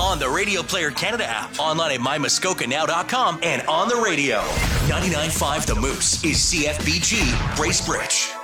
on the Radio Player Canada app, online at mymuskokanow.com, and on the radio. 99.5 The Moose is CFBG Bracebridge.